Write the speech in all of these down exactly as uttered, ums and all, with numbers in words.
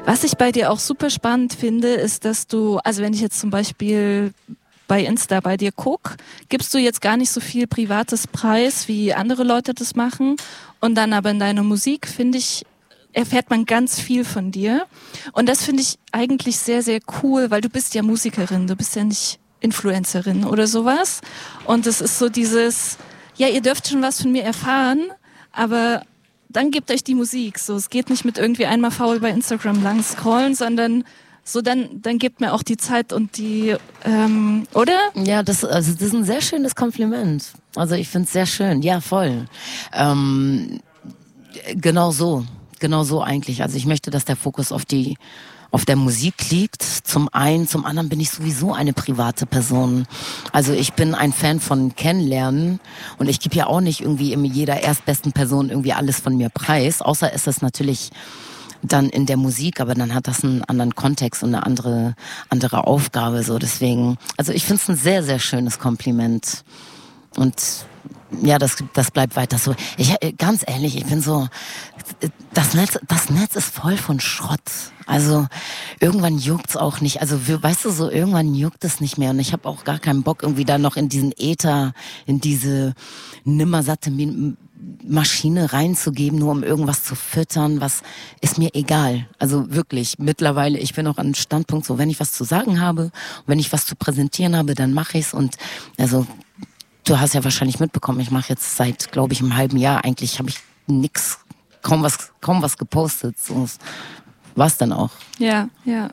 Was ich bei dir auch super spannend finde, ist, dass du, also wenn ich jetzt zum Beispiel bei Insta bei dir guck, gibst du jetzt gar nicht so viel privates Preis, wie andere Leute das machen. Und dann aber in deiner Musik, finde ich, erfährt man ganz viel von dir. Und das finde ich eigentlich sehr, sehr cool, weil du bist ja Musikerin, du bist ja nicht Influencerin oder sowas. Und es ist so dieses, ja, ihr dürft schon was von mir erfahren, aber dann gebt euch die Musik. So, es geht nicht mit irgendwie einmal faul bei Instagram lang scrollen, sondern so dann, dann gebt mir auch die Zeit und die, ähm, oder? Ja, das, also das ist ein sehr schönes Kompliment. Also ich finde es sehr schön. Ja, voll. Ähm, genau so, genau so eigentlich. Also ich möchte, dass der Fokus auf die auf der Musik liegt. Zum einen, zum anderen bin ich sowieso eine private Person. Also ich bin ein Fan von Kennenlernen und ich gebe ja auch nicht irgendwie in jeder erstbesten Person irgendwie alles von mir preis, außer ist das natürlich dann in der Musik, aber dann hat das einen anderen Kontext und eine andere andere Aufgabe. So deswegen, also ich finde es ein sehr, sehr schönes Kompliment und ja, das das bleibt weiter so. Ich ganz ehrlich, ich bin so, das Netz, das Netz ist voll von Schrott. Also irgendwann juckt's auch nicht. Also weißt du so, irgendwann juckt es nicht mehr und ich habe auch gar keinen Bock irgendwie da noch in diesen Äther, in diese nimmersatte Maschine reinzugeben, nur um irgendwas zu füttern, was ist mir egal. Also wirklich, mittlerweile, ich bin auch an einem Standpunkt, so wenn ich was zu sagen habe, wenn ich was zu präsentieren habe, dann mache ich's und also du hast ja wahrscheinlich mitbekommen, ich mache jetzt seit, glaube ich, einem halben Jahr eigentlich, habe ich nix, kaum was, kaum was gepostet. So war's dann auch. Ja, ja.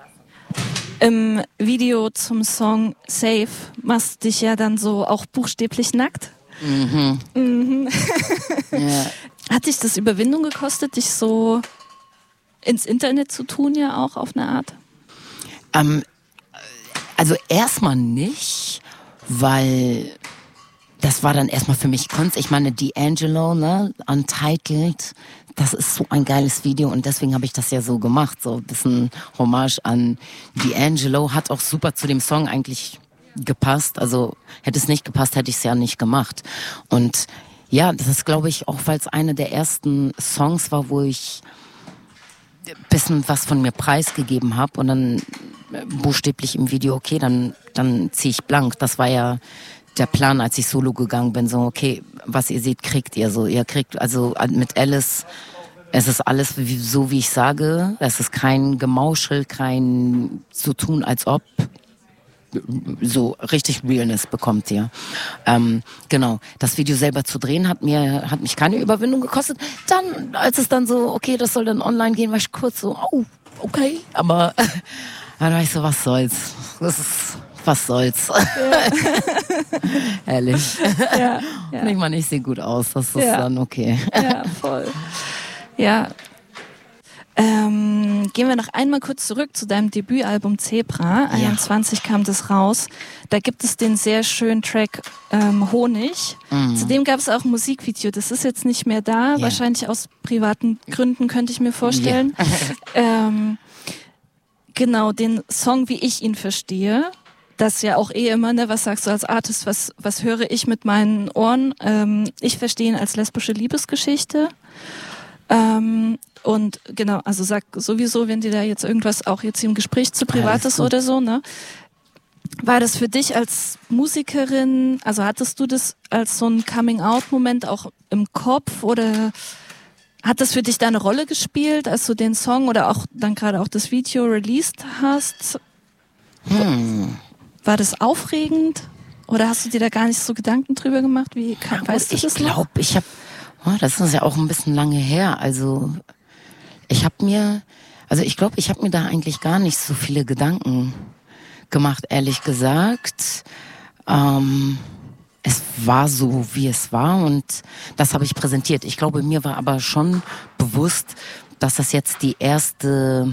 Im Video zum Song Safe machst dich ja dann so auch buchstäblich nackt. Mhm. Mhm. Ja. Hat dich das Überwindung gekostet, dich so ins Internet zu tun, ja auch auf eine Art? Ähm, also erstmal nicht, weil das war dann erstmal für mich Kunst. Ich meine, D'Angelo, ne, Untitled, das ist so ein geiles Video und deswegen habe ich das ja so gemacht. So ein bisschen Hommage an D'Angelo, hat auch super zu dem Song eigentlich gepasst. Also hätte es nicht gepasst, hätte ich es ja nicht gemacht. Und ja, das ist, glaube ich, auch weil es eine der ersten Songs war, wo ich ein bisschen was von mir preisgegeben habe und dann buchstäblich im Video, okay, dann, dann ziehe ich blank. Das war ja der Plan, als ich solo gegangen bin, so, okay, was ihr seht, kriegt ihr so. Ihr kriegt, also mit Alice, es ist alles wie, so, wie ich sage. Es ist kein Gemauschel, kein so tun, als ob. So richtig Realness bekommt ihr. Ähm, genau, das Video selber zu drehen hat mir hat mich keine Überwindung gekostet. Dann, als es dann so, okay, das soll dann online gehen, war ich kurz so, oh, okay. Aber dann war ich so, was soll's. Das ist... Was soll's? Ja. Ehrlich. Ja, ja. Ich meine, ich sehe gut aus. Das ist ja dann okay. Ja, voll. Ja. Ähm, gehen wir noch einmal kurz zurück zu deinem Debütalbum Zebra. Ja. einundzwanzig kam das raus. Da gibt es den sehr schönen Track ähm, Honig. Mhm. Zudem gab es auch ein Musikvideo. Das ist jetzt nicht mehr da. Ja. Wahrscheinlich aus privaten Gründen, könnte ich mir vorstellen. Ja. ähm, genau, den Song, wie ich ihn verstehe. Das ja auch eh immer, ne, was sagst du als Artist, was was höre ich mit meinen Ohren? Ähm, ich verstehe ihn als lesbische Liebesgeschichte. Ähm, und genau, also sag sowieso, wenn dir da jetzt irgendwas auch jetzt im Gespräch zu privat ist oder so, ne? War das für dich als Musikerin, also hattest du das als so ein Coming-out-Moment auch im Kopf oder hat das für dich da eine Rolle gespielt, als du den Song oder auch dann gerade auch das Video released hast? Hm. War das aufregend oder hast du dir da gar nicht so Gedanken drüber gemacht? Wie kann, weißt du ich das glaub, noch? Ich glaube, ich habe, oh, das ist ja auch ein bisschen lange her. Also ich habe mir, also ich glaube, ich habe mir da eigentlich gar nicht so viele Gedanken gemacht, ehrlich gesagt. Ähm, es war so, wie es war und das habe ich präsentiert. Ich glaube, mir war aber schon bewusst, dass das jetzt die erste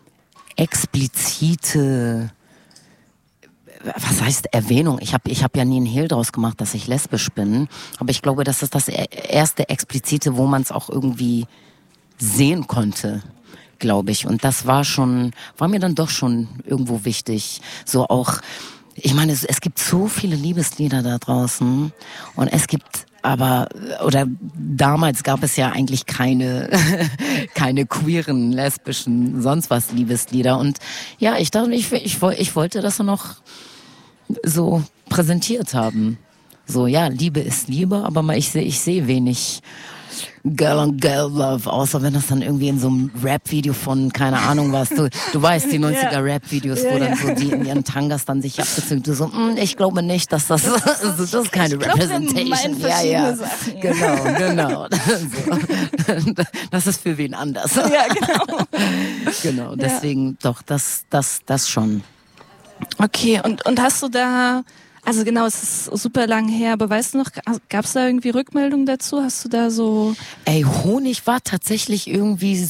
explizite, was heißt Erwähnung? Ich habe ich hab ja nie einen Hehl draus gemacht, dass ich lesbisch bin. Aber ich glaube, das ist das erste explizite, wo man es auch irgendwie sehen konnte, glaube ich. Und das war schon, war mir dann doch schon irgendwo wichtig. So auch, ich meine, es, es gibt so viele Liebeslieder da draußen und es gibt aber, oder damals gab es ja eigentlich keine, keine queeren, lesbischen, sonst was Liebeslieder. Und ja, ich dachte, ich, ich, ich wollte das noch so präsentiert haben. So, ja, Liebe ist Liebe, aber mal, ich sehe, ich sehe wenig Girl on Girl Love, außer wenn das dann irgendwie in so einem Rap-Video von, keine Ahnung was, du, du weißt, die neunziger-Rap-Videos, wo dann so die in ihren Tangas dann sich abgezogen, du so, mm, ich glaube nicht, dass das, das, das, das ist keine Representation. Ja, ja, Sachen, ja, genau, genau. So. Das ist für wen anders. Ja, genau. Genau, deswegen, ja. Doch, das, das, das schon. Okay, und, und hast du da, also genau, es ist super lang her, aber weißt du noch, gab es da irgendwie Rückmeldungen dazu? Hast du da so... Ey, Honig war tatsächlich irgendwie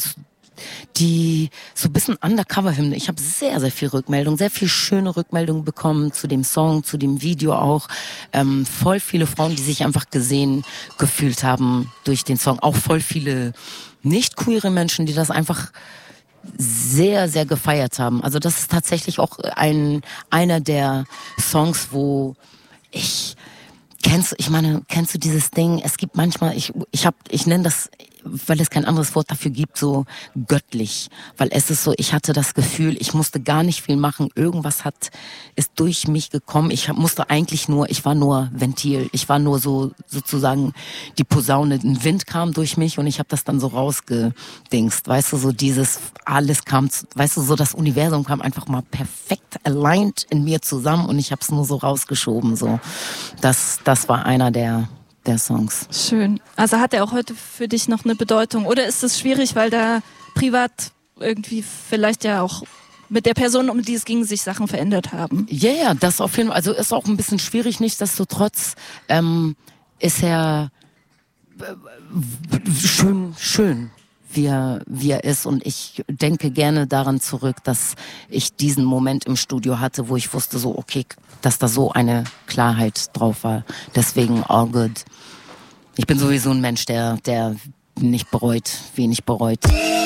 die so ein bisschen Undercover-Hymne. Ich habe sehr, sehr viel Rückmeldung, sehr viel schöne Rückmeldungen bekommen zu dem Song, zu dem Video auch. Ähm, voll viele Frauen, die sich einfach gesehen, gefühlt haben durch den Song. Auch voll viele nicht queere Menschen, die das einfach sehr, sehr gefeiert haben. Also das ist tatsächlich auch ein einer der Songs, wo ich kennst, ich meine, kennst du dieses Ding? Es gibt manchmal, ich ich habe, ich nenne das, weil es kein anderes Wort dafür gibt, so göttlich, weil es ist so, ich hatte das Gefühl, ich musste gar nicht viel machen, irgendwas hat ist durch mich gekommen. Ich musste eigentlich nur, ich war nur Ventil, ich war nur so sozusagen die Posaune, ein Wind kam durch mich und ich habe das dann so rausgedingst, weißt du, so dieses alles kam, weißt du, so das Universum kam einfach mal perfekt aligned in mir zusammen und ich habe es nur so rausgeschoben, so. Das das war einer der der Songs. Schön. Also hat er auch heute für dich noch eine Bedeutung? Oder ist es schwierig, weil da privat irgendwie vielleicht ja auch mit der Person, um die es ging, sich Sachen verändert haben? Ja, yeah, ja, das auf jeden Fall. Also ist auch ein bisschen schwierig, nichtsdestotrotz ähm, ist er äh, schön, schön, wie er, wie er ist. Und ich denke gerne daran zurück, dass ich diesen Moment im Studio hatte, wo ich wusste so, okay, dass da so eine Klarheit drauf war. Deswegen all good. Ich bin sowieso ein Mensch, der, der nicht bereut, wenig bereut.